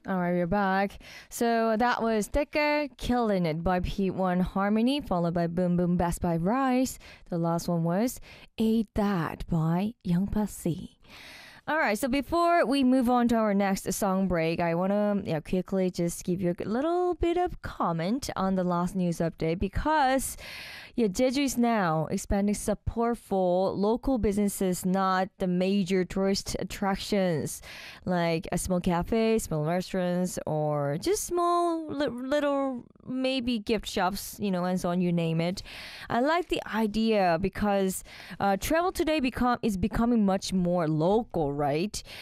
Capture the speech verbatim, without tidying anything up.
All right, we're back. So that was Thicker Killing It by P one Harmony, followed by Boom Boom Best by Rise. The last one was Ain't That by Young Pussy. All right, so before we move on to our next song break, I want to yeah, quickly just give you a little bit of comment on the last news update because yeah, Jeju is now expanding support for local businesses, not the major tourist attractions like a small cafe, small restaurants, or just small li- little maybe gift shops, you know, and so on, you name it. I like the idea because uh, travel today become is becoming much more local, right?